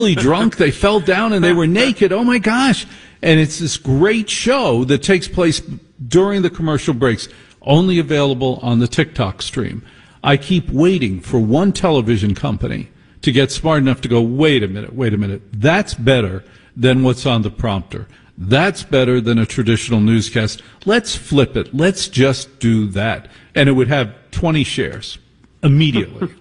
drunk. They fell down and they were naked. Oh my gosh. And it's this great show that takes place during the commercial breaks, only available on the TikTok stream. I keep waiting for one television company to get smart enough to go, wait a minute. That's better than what's on the prompter. That's better than a traditional newscast. Let's flip it. Let's just do that. And it would have 20 shares immediately.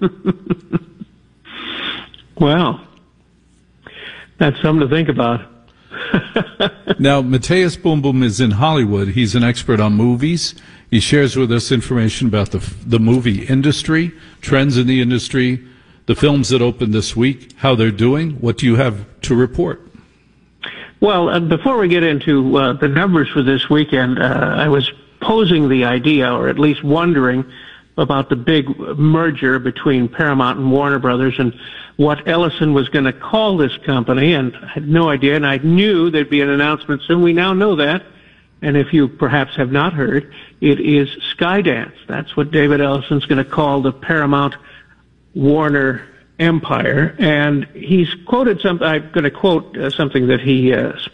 Well, that's something to think about. Now, Matthias Boom Boom is in Hollywood. He's an expert on movies. He shares with us information about the movie industry, trends in the industry, the films that opened this week, how they're doing. What do you have to report? Well, before we get into the numbers for this weekend, I was posing the idea, or at least wondering, about the big merger between Paramount and Warner Brothers and what Ellison was going to call this company, and I had no idea, and I knew there'd be an announcement soon. We now know that, and if you perhaps have not heard, it is Skydance. That's what David Ellison's going to call the Paramount Warner empire, and he's quoted something. I'm going to quote something that he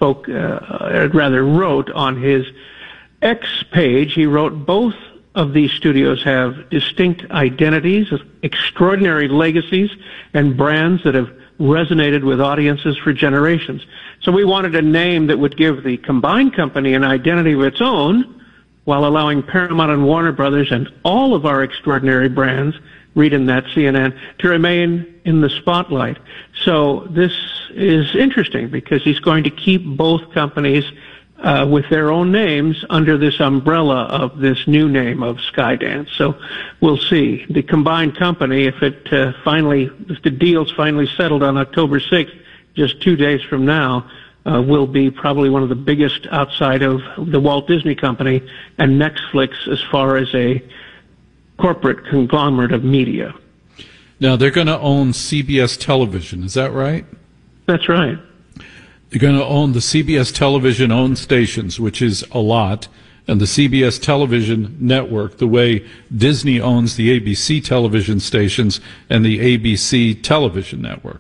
wrote on his X page. He wrote, "Both of these studios have distinct identities, extraordinary legacies, and brands that have resonated with audiences for generations. So we wanted a name that would give the combined company an identity of its own, while allowing Paramount and Warner Brothers and all of our extraordinary brands," read in that CNN, "to remain in the spotlight." So this is interesting because he's going to keep both companies with their own names under this umbrella of this new name of Skydance. So we'll see. The combined company, if the deal's finally settled on October 6th, just 2 days from now, will be probably one of the biggest outside of the Walt Disney Company and Netflix as far as a corporate conglomerate of media. Now, they're going to own CBS Television, is that right? That's right. They're going to own the CBS Television-owned stations, which is a lot, and the CBS Television network, the way Disney owns the ABC television stations and the ABC television network.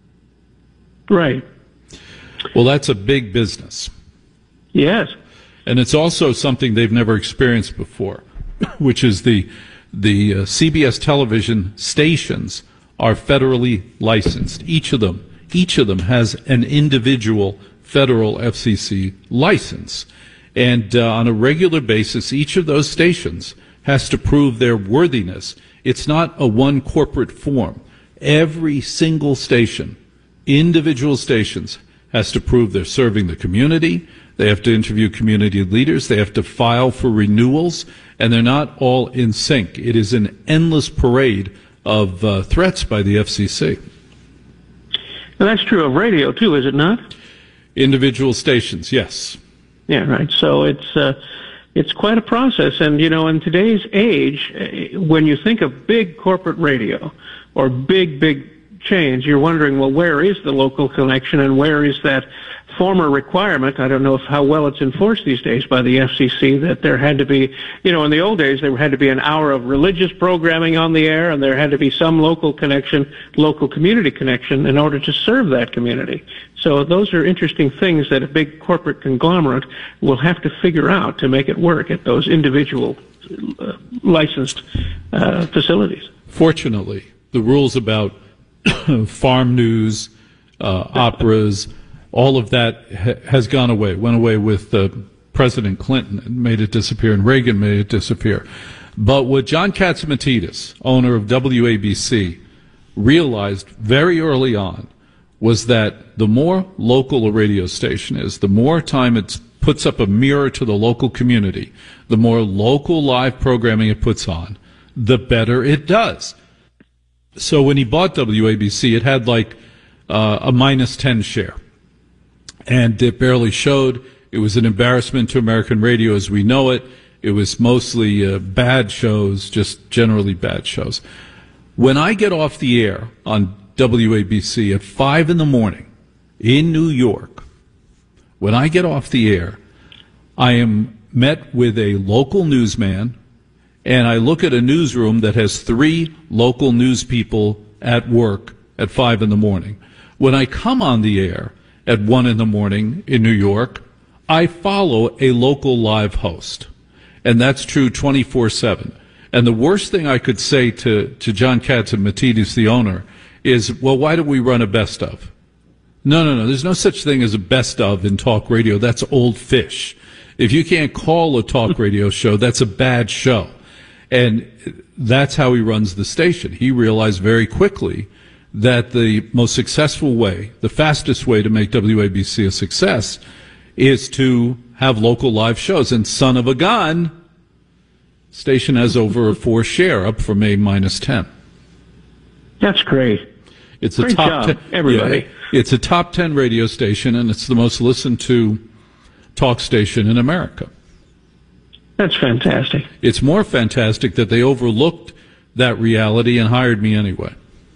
Right. Well, that's a big business. Yes. And it's also something they've never experienced before, which is the CBS television stations are federally licensed. Each of them has an individual federal FCC license. And on a regular basis, each of those stations has to prove their worthiness. It's not a one corporate form. Every single station, individual stations, has to prove they're serving the community. They have to interview community leaders. They have to file for renewals. And they're not all in sync. It is an endless parade of threats by the FCC. And that's true of radio, too, is it not? Individual stations, yes. Yeah, right. So it's quite a process. And, in today's age, when you think of big corporate radio or big chains, you're wondering, well, where is the local connection and where is that former requirement? I don't know how well it's enforced these days by the FCC, that there had to be, in the old days, there had to be an hour of religious programming on the air, and there had to be some local connection, local community connection, in order to serve that community. So those are interesting things that a big corporate conglomerate will have to figure out to make it work at those individual licensed facilities. Fortunately, the rules about farm news, operas, all of that has gone away. Went away with President Clinton and made it disappear, and Reagan made it disappear. But what John Catsimatidis, owner of WABC, realized very early on was that the more local a radio station is, the more time it puts up a mirror to the local community, the more local live programming it puts on, the better it does. So when he bought WABC, it had like a minus 10 share. And it barely showed. It was an embarrassment to American radio as we know it. It was mostly bad shows, just generally bad shows. When I get off the air on WABC at 5 in the morning in New York, when I get off the air, I am met with a local newsman, and I look at a newsroom that has 3 local news people at work at 5 in the morning. When I come on the air at 1 in the morning in New York, I follow a local live host. And that's true 24/7. And the worst thing I could say to John Catsimatidis, the owner, is, well, why do we run a best of? No. There's no such thing as a best of in talk radio. That's old fish. If you can't call a talk radio show, that's a bad show. And that's how he runs the station. He realized very quickly that the most successful way, the fastest way to make WABC a success is to have local live shows. And son of a gun, station has over a 4 share, up from a -10. That's great. It's a Great top job, 10, everybody. Yeah, it's a top 10 radio station, and it's the most listened to talk station in America. That's fantastic. It's more fantastic that they overlooked that reality and hired me anyway.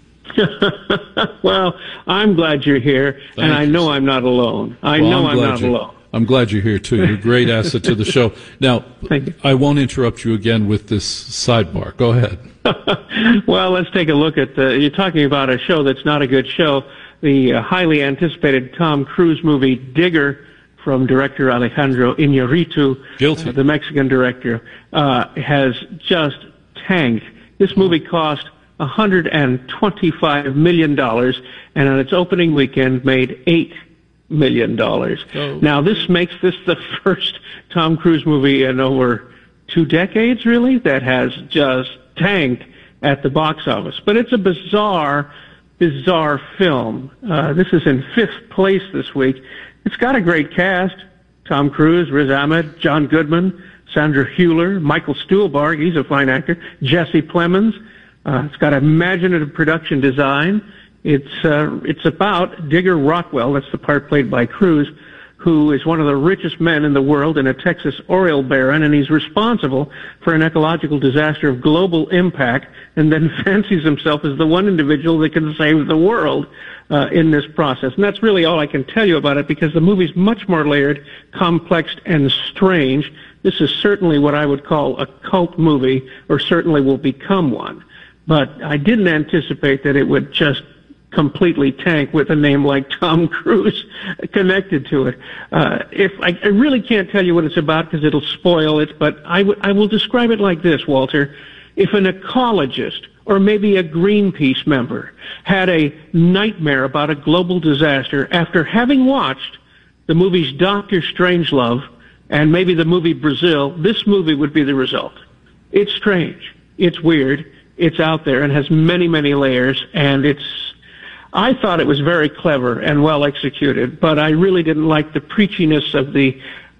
Well, I'm glad you're here, and I know I'm not alone. I know I'm not alone. I'm glad you're here, too. You're a great asset to the show. Now, Thank you. I won't interrupt you again with this sidebar. Go ahead. Well, let's take a look at you're talking about a show that's not a good show. The highly anticipated Tom Cruise movie, Digger, from director Alejandro Iñárritu, Guilty. The Mexican director, has just tanked. This movie cost $125 million, and on its opening weekend made $8 million. Oh. Now, this makes this the first Tom Cruise movie in over 2 decades, really, that has just tanked at the box office. But it's a bizarre film. This is in 5th place this week. It's got a great cast. Tom Cruise, Riz Ahmed, John Goodman, Sandra Hüller, Michael Stuhlbarg, he's a fine actor, Jesse Plemons. It's got imaginative production design. It's about Digger Rockwell, that's the part played by Cruise, who is one of the richest men in the world and a Texas oil baron, and he's responsible for an ecological disaster of global impact, and then fancies himself as the one individual that can save the world in this process. And that's really all I can tell you about it, because the movie's much more layered, complex, and strange. This is certainly what I would call a cult movie, or certainly will become one. But I didn't anticipate that it would just completely tank with a name like Tom Cruise connected to it. If I really can't tell you what it's about because it'll spoil it, but I will describe it like this, Walter. If an ecologist or maybe a Greenpeace member had a nightmare about a global disaster after having watched the movies Dr. Strangelove and maybe the movie Brazil, this movie would be the result. It's strange. It's weird. It's out there and has many, many layers, and I thought it was very clever and well executed, but I really didn't like the preachiness of the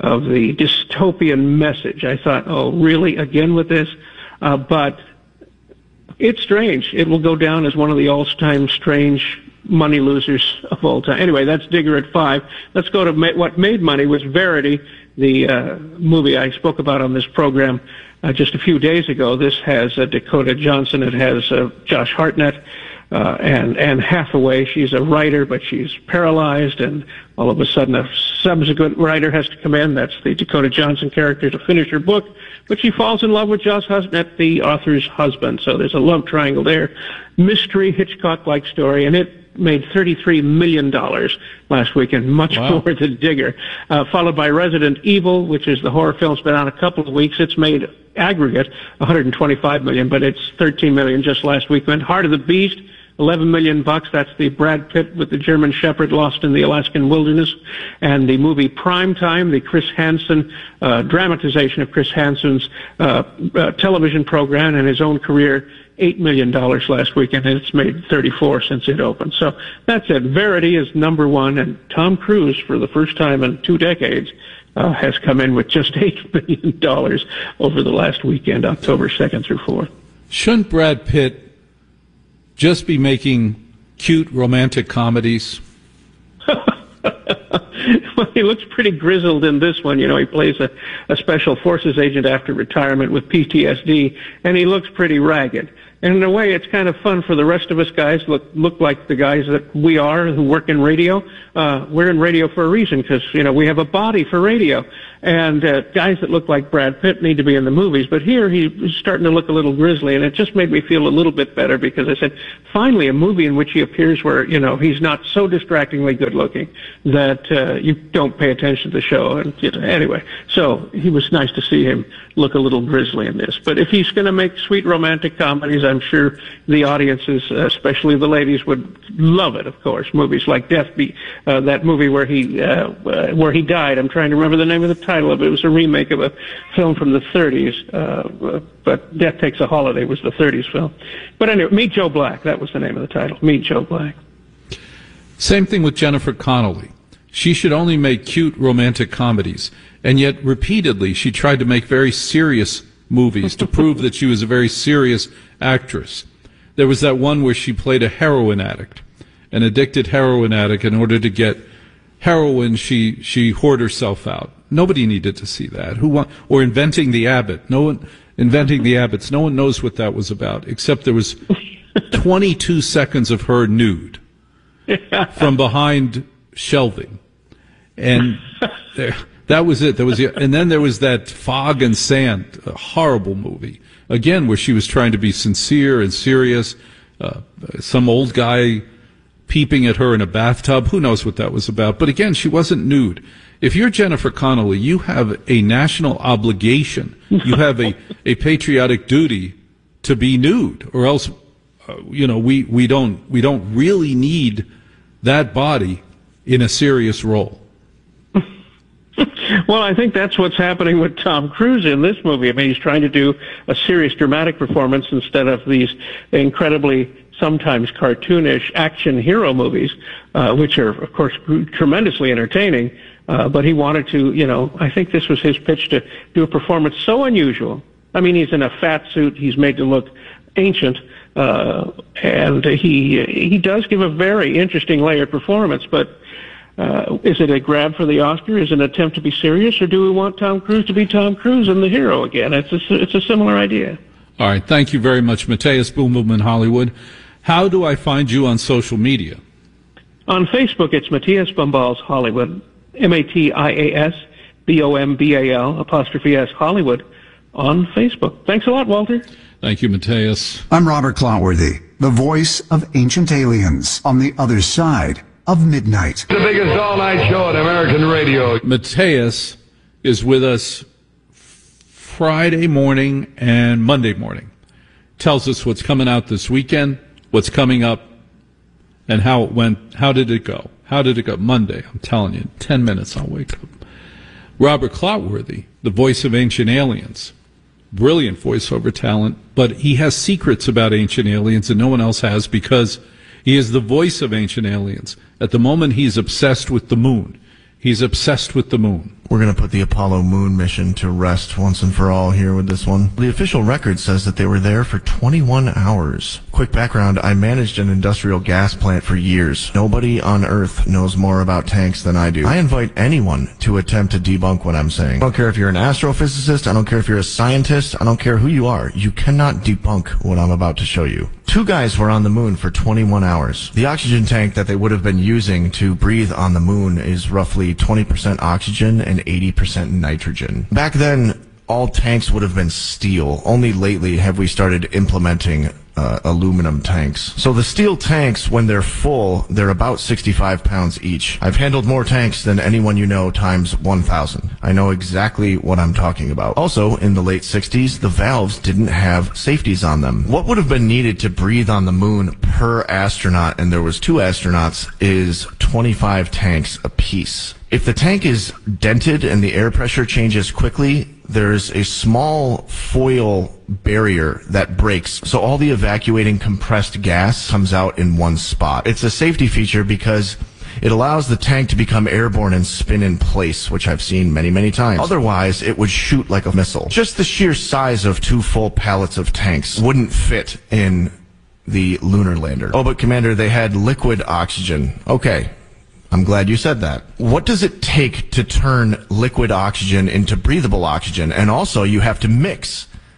dystopian message. I thought, oh, really, again with this? But it's strange. It will go down as one of the all-time strange money losers of all time. Anyway, that's Digger at 5. Let's go to what made money was Verity, the movie I spoke about on this program just a few days ago. This has Dakota Johnson. It has Josh Hartnett and Anne Hathaway. She's a writer, but she's paralyzed, and all of a sudden a subsequent writer has to come in. That's the Dakota Johnson character to finish her book, but she falls in love with Josh Hartnett, the author's husband. So there's a love triangle there. Mystery Hitchcock-like story, and it made $33 million last weekend, much more than Digger. Followed by Resident Evil, which is the horror film. It's been out a couple of weeks. It's made aggregate $125 million, but it's $13 million just last weekend. Heart of the Beast, $11 million. That's the Brad Pitt with the German Shepherd lost in the Alaskan wilderness. And the movie Primetime, the Chris Hansen dramatization of Chris Hansen's television program and his own career, $8 million last weekend, and it's made 34 since it opened. So that's it. Verity is number 1, and Tom Cruise, for the first time in 2 decades, has come in with just $8 million over the last weekend, October 2nd through 4th. Shouldn't Brad Pitt just be making cute romantic comedies? Well, he looks pretty grizzled in this one. You know, he plays a special forces agent after retirement with PTSD, and he looks pretty ragged. And in a way, it's kind of fun for the rest of us guys look like the guys that we are who work in radio. We're in radio for a reason because, we have a body for radio. And guys that look like Brad Pitt need to be in the movies. But here he's starting to look a little grisly, and it just made me feel a little bit better because I said, finally, a movie in which he appears where, he's not so distractingly good looking that you don't pay attention to the show. And anyway, so he was nice to see him look a little grisly in this. But if he's going to make sweet romantic comedies, I'm sure the audiences, especially the ladies, would love it, of course. Movies like Death Beat, that movie where he died. I'm trying to remember the name of the title of it. It was a remake of a film from the 30s, but Death Takes a Holiday was the 30s film. But anyway, Meet Joe Black, that was the name of the title, Meet Joe Black. Same thing with Jennifer Connelly. She should only make cute romantic comedies, and yet repeatedly she tried to make very serious movies to prove that she was a very serious actress. There was that one where she played a heroin addict, an addicted heroin addict. In order to get heroin, she whored herself out. Nobody needed to see that. Or Inventing the Abbott. Inventing the Abbotts. No one knows what that was about, except there was 22 seconds of her nude from behind shelving, and that was it. And then there was that Fog and Sand, a horrible movie, again, where she was trying to be sincere and serious. Some old guy peeping at her in a bathtub. Who knows what that was about? But again, she wasn't nude. If you're Jennifer Connelly, you have a national obligation. You have a patriotic duty to be nude, or else, we don't really need that body in a serious role. Well, I think that's what's happening with Tom Cruise in this movie. I mean, he's trying to do a serious dramatic performance instead of these incredibly, sometimes cartoonish action hero movies, which are, of course, tremendously entertaining. But he wanted to, I think this was his pitch, to do a performance so unusual. I mean, he's in a fat suit. He's made to look ancient. And he does give a very interesting layered performance, but is it a grab for the Oscar? Is it an attempt to be serious, or do we want Tom Cruise to be Tom Cruise and the hero again? It's a similar idea. All right. Thank you very much, Matthias Boom Boom in Hollywood. How do I find you on social media? On Facebook, it's Matthias Bombals Hollywood, MATIAS BOMBAL''S Hollywood on Facebook. Thanks a lot, Walter. Thank you, Matthias. I'm Robert Clotworthy, the voice of Ancient Aliens, on the other side of midnight. The biggest all-night show on American radio. Matthias is with us Friday morning and Monday morning. Tells us what's coming out this weekend, what's coming up, and how it went. How did it go? How did it go? Monday, I'm telling you, in 10 minutes I'll wake up. Robert Clotworthy, the voice of Ancient Aliens. Brilliant voiceover talent, but he has secrets about Ancient Aliens that no one else has because he is the voice of Ancient Aliens. At the moment, he's obsessed with the moon. He's obsessed with the moon. We're going to put the Apollo moon mission to rest once and for all here with this one. The official record says that they were there for 21 hours. Quick background, I managed an industrial gas plant for years. Nobody on Earth knows more about tanks than I do. I invite anyone to attempt to debunk what I'm saying. I don't care if you're an astrophysicist, I don't care if you're a scientist, I don't care who you are. You cannot debunk what I'm about to show you. 2 guys were on the moon for 21 hours. The oxygen tank that they would have been using to breathe on the moon is roughly 20% oxygen and 80% nitrogen. Back then, all tanks would have been steel. Only lately have we started implementing aluminum tanks. So the steel tanks, when they're full, they're about 65 pounds each. I've handled more tanks than anyone you know times 1,000. I know exactly what I'm talking about. Also, in the late 60s, the valves didn't have safeties on them. What would have been needed to breathe on the moon per astronaut, and there was 2 astronauts, is 25 tanks apiece. If the tank is dented and the air pressure changes quickly, there's a small foil barrier that breaks, so all the evacuating compressed gas comes out in one spot. It's a safety feature because it allows the tank to become airborne and spin in place, which I've seen many, many times. Otherwise, it would shoot like a missile. Just the sheer size of 2 full pallets of tanks wouldn't fit in the lunar lander. Oh, but Commander, they had liquid oxygen. Okay. I'm glad you said that. What does it take to turn liquid oxygen into breathable oxygen? And also, you have to mix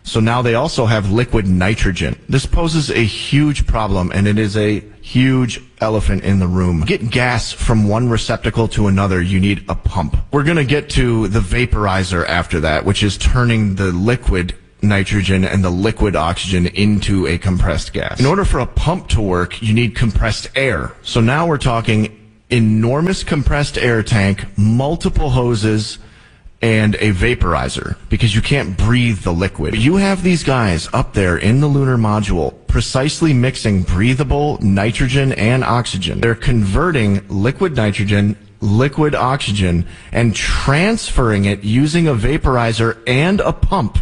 So now they also have liquid nitrogen. This poses a huge problem, and it is a huge elephant in the room. To get gas from one receptacle to another, you need a pump. We're going to get to the vaporizer after that, which is turning the liquid nitrogen and the liquid oxygen into a compressed gas. In order for a pump to work, you need compressed air. So now we're talking enormous compressed air tank, multiple hoses, and a vaporizer, because you can't breathe the liquid. You have these guys up there in the lunar module precisely mixing breathable nitrogen and oxygen. They're converting liquid nitrogen, liquid oxygen, and transferring it using a vaporizer and a pump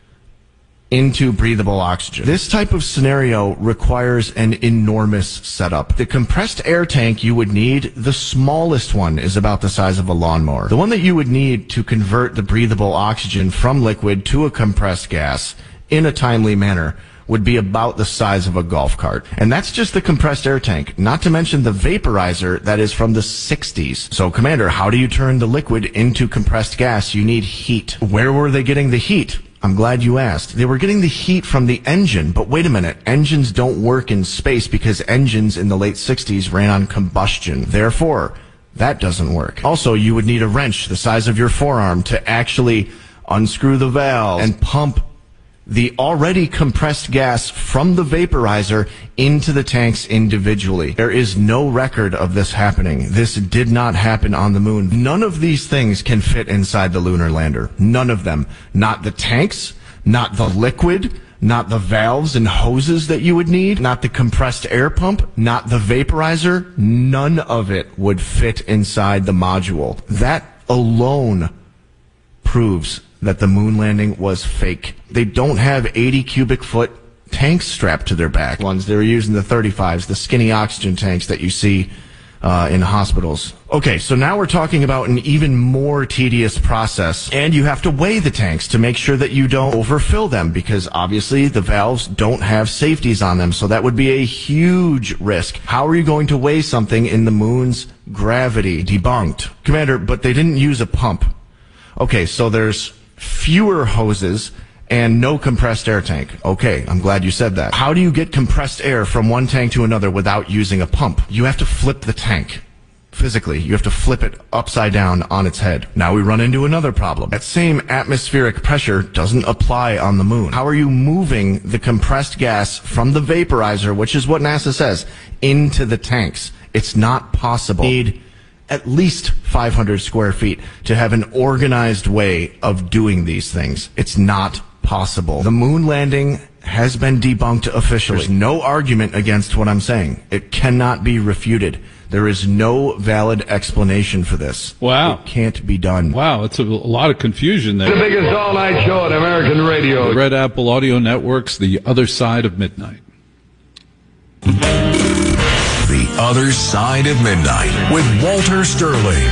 into breathable oxygen. This type of scenario requires an enormous setup. The compressed air tank you would need, the smallest one is about the size of a lawnmower. The one that you would need to convert the breathable oxygen from liquid to a compressed gas in a timely manner would be about the size of a golf cart. And that's just the compressed air tank, not to mention the vaporizer that is from the 60s. So, Commander, how do you turn the liquid into compressed gas? You need heat. Where were they getting the heat? I'm glad you asked. They were getting the heat from the engine, but wait a minute. Engines don't work in space because engines in the late 60s ran on combustion. Therefore, that doesn't work. Also, you would need a wrench the size of your forearm to actually unscrew the valve and pump the already compressed gas from the vaporizer into the tanks individually. There is no record of this happening. This did not happen on the moon. None of these things can fit inside the lunar lander. None of them. Not the tanks, not the liquid, not the valves and hoses that you would need, not the compressed air pump, not the vaporizer. None of it would fit inside the module. That alone proves that the moon landing was fake. They don't have 80 cubic foot tanks strapped to their back. Ones they were using the 35s, the skinny oxygen tanks that you see in hospitals. Okay, so now we're talking about an even more tedious process, and you have to weigh the tanks to make sure that you don't overfill them, because obviously the valves don't have safeties on them, so that would be a huge risk. How are you going to weigh something in the moon's gravity? Debunked. Commander, but they didn't use a pump. Okay, so there's fewer hoses and no compressed air tank. Okay, I'm glad you said that. How do you get compressed air from one tank to another without using a pump? You have to flip the tank. Physically, you have to flip it upside down on its head. Now we run into another problem. That same atmospheric pressure doesn't apply on the moon. How are you moving the compressed gas from the vaporizer, which is what NASA says, into the tanks? It's not possible. You need at least 500 square feet to have an organized way of doing these things. It's not possible. The moon landing has been debunked officially. There's no argument against what I'm saying. It cannot be refuted. There is no valid explanation for this. Wow. It can't be done. Wow, it's a lot of confusion there. The biggest all-night show on American radio. The Red Apple Audio Network's The Other Side of Midnight. The Other Side of Midnight with Walter Sterling.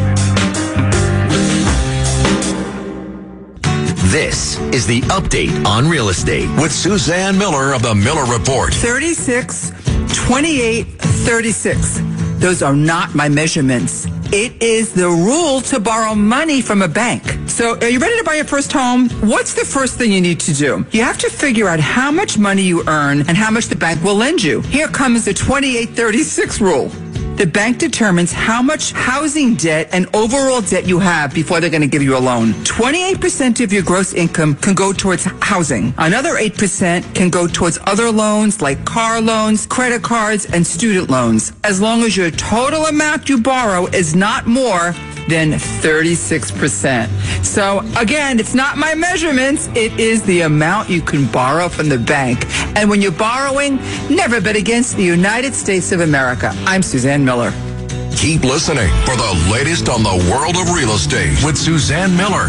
This is the update on real estate with Suzanne Miller of the Miller Report. 36, 28, 36. Those are not my measurements. It is the rule to borrow money from a bank. So are you ready to buy your first home? What's the first thing you need to do? You have to figure out how much money you earn and how much the bank will lend you. Here comes the 28-36 rule. The bank determines how much housing debt and overall debt you have before they're going to give you a loan. 28% of your gross income can go towards housing. Another 8% can go towards other loans like car loans, credit cards, and student loans, as long as your total amount you borrow is not more than 36%. So again, it's not my measurements. It is the amount you can borrow from the bank. And when you're borrowing, never bet against the United States of America. I'm Suzanne Miller. Keep listening for the latest on the world of real estate with Suzanne Miller.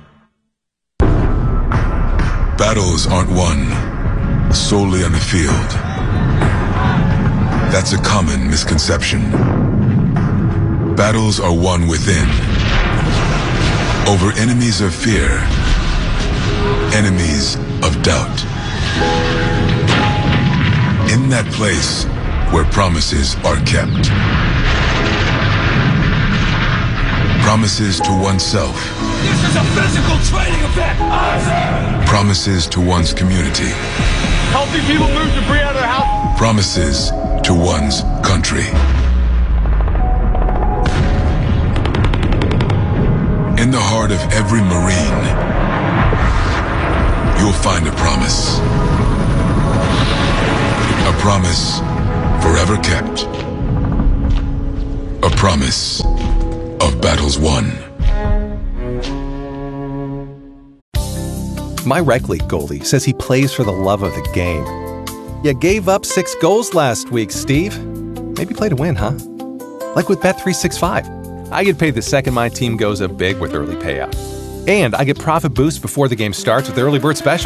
Battles aren't won solely on the field. That's a common misconception. Battles are won within, over enemies of fear, enemies of doubt. In that place where promises are kept. Promises to oneself. This is a physical training event. Promises to one's community. Healthy people move debris out of their house. Promises to one's country. In the heart of every Marine, you'll find a promise. A promise forever kept. A promise of battles won. My rec league goalie says he plays for the love of the game. You gave up 6 goals last week, Steve. Maybe play to win, huh? Like with Bet365. I get paid the second my team goes up big with early payout. And I get profit boost before the game starts with Early Bird Special.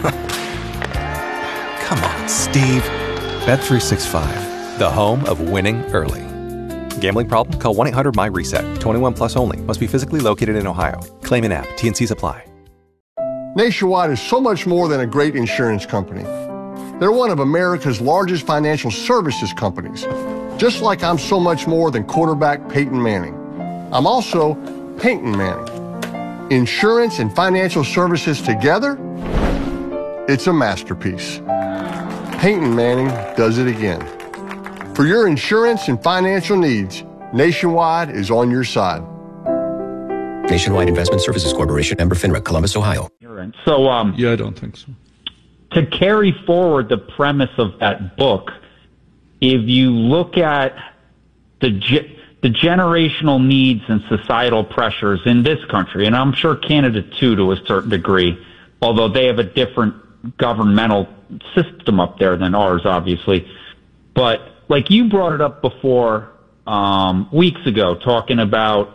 Come on, Steve. Bet365, the home of winning early. Gambling problem? Call 1-800-MY-RESET. 21 plus only. Must be physically located in Ohio. Claim in app. T&Cs apply. Nationwide is so much more than a great insurance company. They're one of America's largest financial services companies. Just like I'm so much more than quarterback Peyton Manning. I'm also Peyton Manning. Insurance and financial services together? It's a masterpiece. Peyton Manning does it again. For your insurance and financial needs, Nationwide is on your side. Nationwide Investment Services Corporation, member FINRA, Columbus, Ohio. So, yeah, I don't think so. To carry forward the premise of that book, if you look at the generational needs and societal pressures in this country, and I'm sure Canada too to a certain degree, although they have a different governmental system up there than ours, obviously. But like you brought it up before, weeks ago, talking about,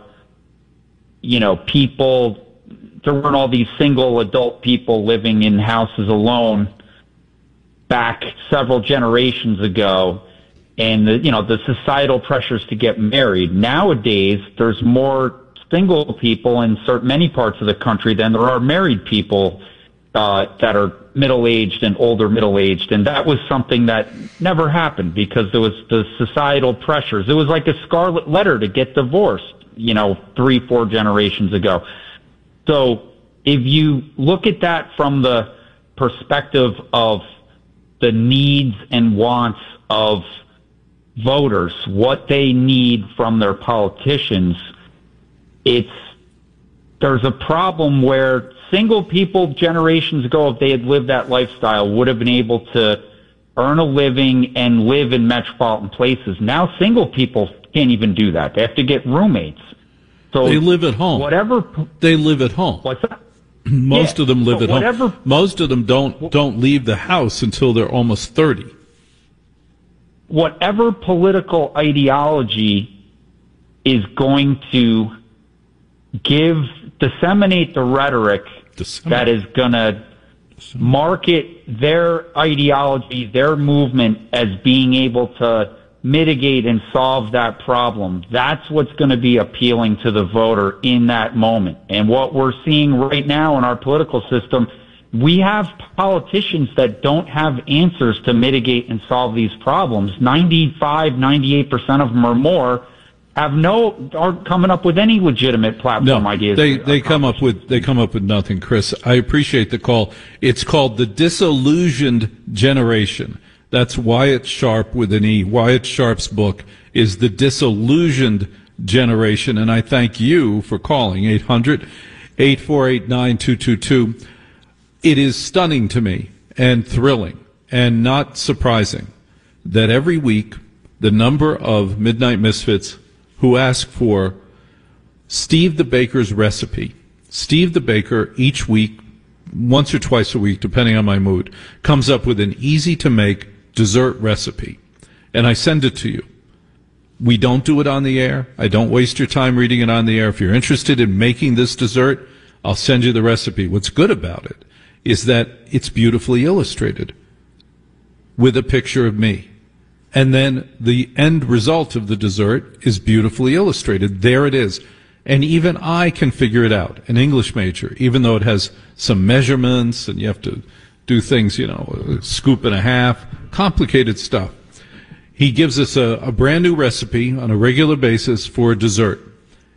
people, there weren't all these single adult people living in houses alone back several generations ago, and the societal pressures to get married. Nowadays, there's more single people in many parts of the country than there are married people that are middle-aged and older middle-aged, and that was something that never happened because there was the societal pressures. It was like a scarlet letter to get divorced, 3-4 generations ago. So if you look at that from the perspective of the needs and wants of voters, what they need from their politicians, there's a problem where single people generations ago, if they had lived that lifestyle, would have been able to earn a living and live in metropolitan places. Now single people can't even do that. They have to get roommates. So they live at home. They live at home. What's that? Most of them live at home. Most of them don't leave the house until they're almost 30. Whatever political ideology is going to disseminate the rhetoric that is going to market their ideology, their movement as being able to mitigate and solve that problem. That's what's going to be appealing to the voter in that moment. And what we're seeing right now in our political system, we have politicians that don't have answers to mitigate and solve these problems. 98% of them or more aren't coming up with any legitimate platform ideas. They come up with nothing, Chris. I appreciate the call. It's called The Disillusioned Generation. That's Wyatt Sharp with an E. Wyatt Sharp's book is The Disillusioned Generation, and I thank you for calling 800-848-9222. It is stunning to me and thrilling and not surprising that every week the number of Midnight Misfits who ask for Steve the Baker's recipe. Steve the Baker each week, once or twice a week, depending on my mood, comes up with an easy-to-make dessert recipe, and I send it to you. We don't do it on the air. I don't waste your time reading it on the air. If you're interested in making this dessert, I'll send you the recipe. What's good about it is that it's beautifully illustrated with a picture of me. And then the end result of the dessert is beautifully illustrated. There it is. And even I can figure it out, an English major, even though it has some measurements and you have to do things, a scoop and a half, complicated stuff. He gives us a brand new recipe on a regular basis for a dessert.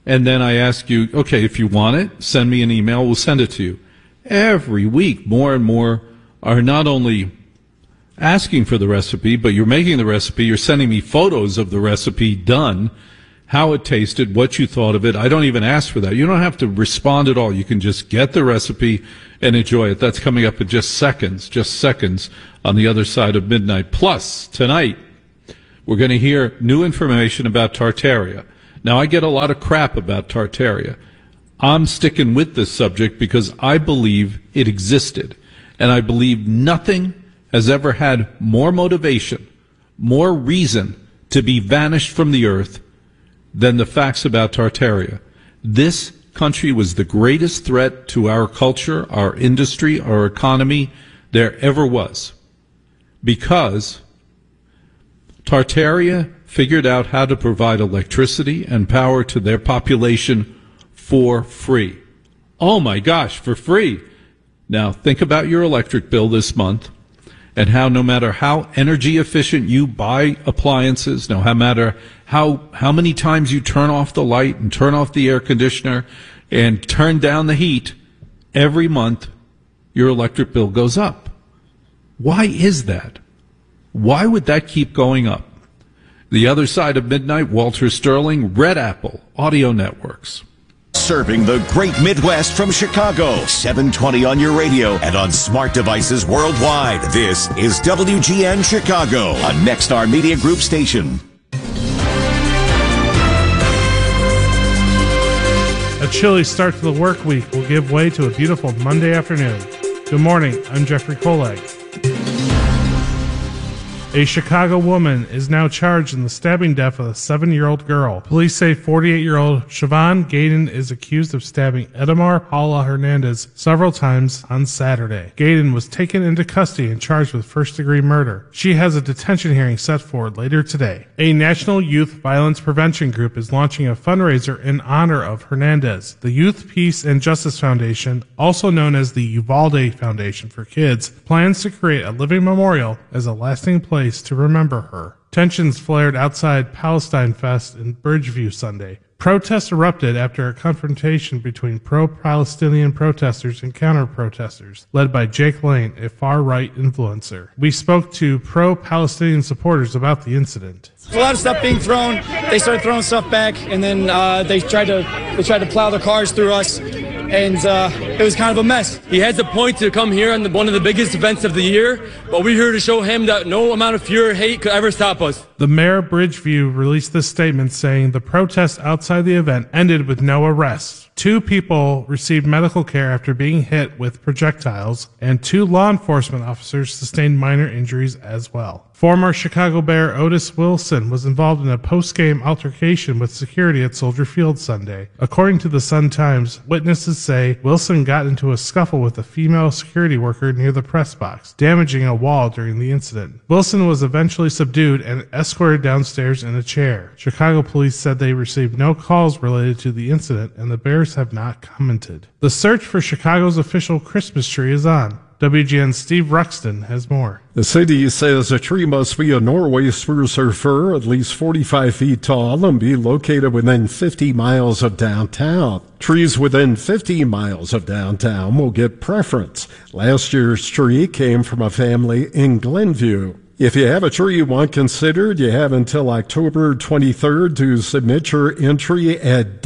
And then I ask you, okay, if you want it, send me an email, we'll send it to you. Every week, more and more are not only asking for the recipe, but you're making the recipe, you're sending me photos of the recipe done, how it tasted, what you thought of it. I don't even ask for that. You don't have to respond at all. You can just get the recipe and enjoy it. That's coming up in just seconds on the other side of midnight. Plus, tonight, we're going to hear new information about Tartaria. Now, I get a lot of crap about Tartaria. I'm sticking with this subject because I believe it existed. And I believe nothing has ever had more motivation, more reason to be vanished from the earth than the facts about Tartaria. This country was the greatest threat to our culture, our industry, our economy there ever was. Because Tartaria figured out how to provide electricity and power to their population for free. Oh my gosh, for free. Now think about your electric bill this month and how no matter how energy efficient you buy appliances, no matter how many times you turn off the light and turn off the air conditioner and turn down the heat, every month your electric bill goes up. Why is that? Why would that keep going up? The Other Side of Midnight, Walter Sterling, Red Apple Audio Networks. Serving the great Midwest from Chicago, 720 on your radio and on smart devices worldwide. This is WGN Chicago, a Nexstar Media Group station. A chilly start to the work week will give way to a beautiful Monday afternoon. Good morning, I'm Jeffrey Kolag. A Chicago woman is now charged in the stabbing death of a 7-year-old girl. Police say 48-year-old Siobhan Gaydon is accused of stabbing Edamar Paula Hernandez several times on Saturday. Gaydon was taken into custody and charged with first-degree murder. She has a detention hearing set for later today. A National Youth Violence Prevention Group is launching a fundraiser in honor of Hernandez. The Youth Peace and Justice Foundation, also known as the Uvalde Foundation for Kids, plans to create a living memorial as a lasting place to remember her. Tensions flared outside Palestine Fest in Bridgeview Sunday. Protests erupted after a confrontation between pro-Palestinian protesters and counter-protesters, led by Jake Lane, a far-right influencer. We spoke to pro-Palestinian supporters about the incident. A lot of stuff being thrown. They started throwing stuff back, and then they tried to plow their cars through us, and it was kind of a mess. He has a point to come here on one of the biggest events of the year, but we're here to show him that no amount of fear or hate could ever stop us. The mayor of Bridgeview released this statement saying the protests outside the event ended with no arrests. 2 people received medical care after being hit with projectiles, and 2 law enforcement officers sustained minor injuries as well. Former Chicago Bear Otis Wilson was involved in a post-game altercation with security at Soldier Field Sunday. According to the Sun-Times, witnesses say Wilson got into a scuffle with a female security worker near the press box, damaging a wall during the incident. Wilson was eventually subdued and escorted downstairs in a chair. Chicago police said they received no calls related to the incident, and the Bears have not commented. The search for Chicago's official Christmas tree is on. WGN's Steve Ruxton has more. The city says a tree must be a Norway spruce or fir, at least 45 feet tall, and be located within 50 miles of downtown. Trees within 50 miles of downtown will get preference. Last year's tree came from a family in Glenview. If you have a tree you want considered, you have until October 23rd to submit your entry at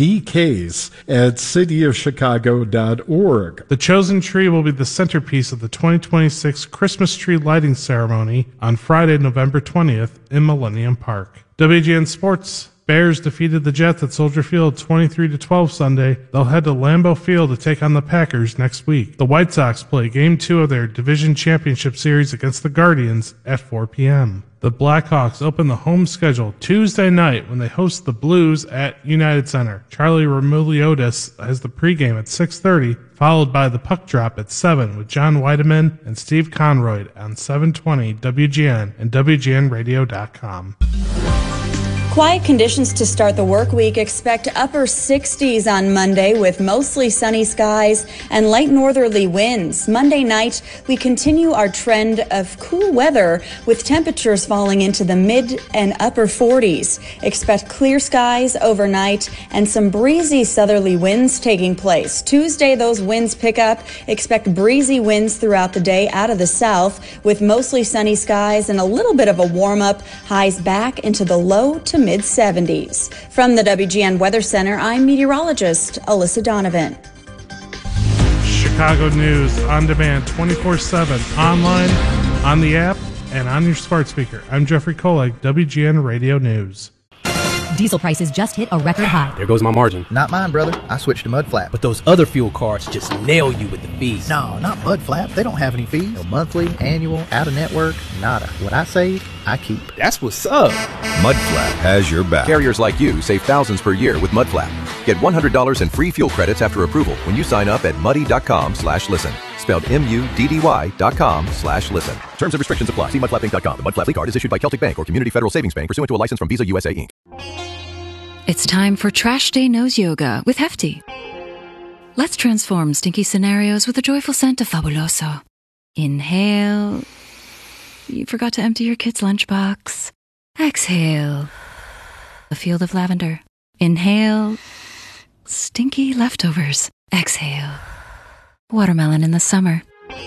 dcase@cityofchicago.org. The chosen tree will be the centerpiece of the 2026 Christmas tree lighting ceremony on Friday, November 20th in Millennium Park. WGN Sports. Bears defeated the Jets at Soldier Field 23-12 Sunday. They'll head to Lambeau Field to take on the Packers next week. The White Sox play Game 2 of their Division Championship Series against the Guardians at 4 p.m. The Blackhawks open the home schedule Tuesday night when they host the Blues at United Center. Charlie Remuliotis has the pregame at 6:30, followed by the puck drop at 7 with John Weideman and Steve Conroy on 720 WGN and WGNradio.com. Quiet conditions to start the work week. Expect upper 60s on Monday with mostly sunny skies and light northerly winds. Monday night, we continue our trend of cool weather with temperatures falling into the mid and upper 40s. Expect clear skies overnight and some breezy southerly winds taking place. Tuesday, those winds pick up. Expect breezy winds throughout the day out of the south with mostly sunny skies and a little bit of a warm up. Highs back into the low to mid-70s. From the WGN Weather Center, I'm meteorologist Alyssa Donovan. Chicago news on demand 24/7, online, on the app, and on your smart speaker. I'm Jeffrey Koleg, WGN Radio News. Diesel prices just hit a record high. There goes my margin. Not mine, brother. I switched to Mudflap. But those other fuel cards just nail you with the fees. No, not Mudflap. They don't have any fees. No monthly, annual, out-of-network, nada. What I save, I keep. That's what's up. Mudflap has your back. Carriers like you save thousands per year with Mudflap. Get $100 in free fuel credits after approval when you sign up at muddy.com/listen. Spelled MUDDY.com/listen. Terms and restrictions apply. See mudflapping.com. The Mudflap card is issued by Celtic Bank or Community Federal Savings Bank pursuant to a license from Visa USA Inc. It's time for Trash Day Nose Yoga with Hefty. Let's transform stinky scenarios with a joyful scent of Fabuloso. Inhale. You forgot to empty your kid's lunchbox. Exhale. A field of lavender. Inhale. Stinky leftovers. Exhale. Watermelon in the summer.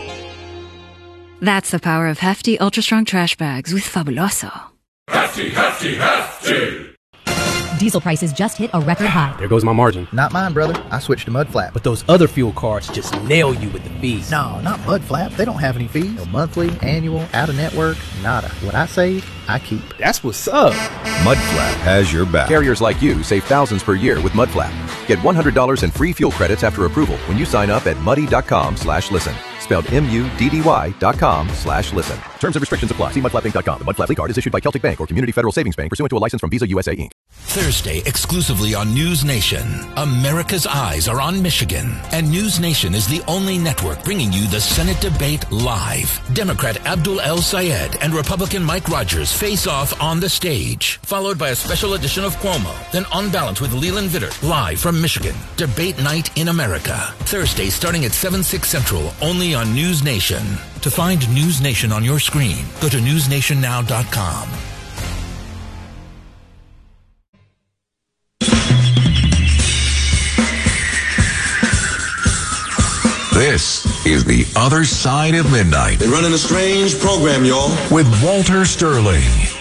That's the power of Hefty Ultra Strong Trash Bags with Fabuloso. Hefty, hefty, hefty! Diesel prices just hit a record high. There goes my margin. Not mine, brother. I switched to Mudflap. But those other fuel cards just nail you with the fees. No, not Mudflap. They don't have any fees. No monthly, annual, out-of-network, nada. What I save, I keep. That's what's up. Mudflap has your back. Carriers like you save thousands per year with Mudflap. Get $100 in free fuel credits after approval when you sign up at muddy.com/listen. Spelled MUDDY.com/listen. Terms and restrictions apply. See mudflapping.com. The Mudflap card is issued by Celtic Bank or Community Federal Savings Bank pursuant to a license from Visa USA Inc. Thursday, exclusively on News Nation, America's eyes are on Michigan, and News Nation is the only network bringing you the Senate debate live. Democrat Abdul El-Sayed and Republican Mike Rogers face off on the stage, followed by a special edition of Cuomo, then On Balance with Leland Vittert, live from Michigan. Debate night in America. Thursday, starting at 7/6 Central, only on News Nation. To find News Nation on your screen, go to newsnationnow.com. This is The Other Side of Midnight. They're running a strange program, y'all. With Walter Sterling.